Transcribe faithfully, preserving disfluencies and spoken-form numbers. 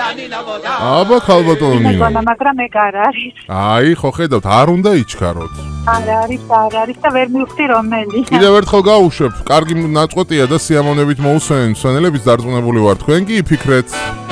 აბა ქალბატონო ნინო. მეგონა, მაგრამ ეგ არ არის. აი, ხო ხედავთ, არ უნდა იჩქაროთ. არ არის, არ არის და ვერ მივხვდი რომელი. კიდევ ერთხელ გავუშვებ, კარგი ნაწყვეტია და სიამოვნებით მოусვენენ, მსვენელების დარწმუნებული ვარ, თქვენ კი იფიქრეთ.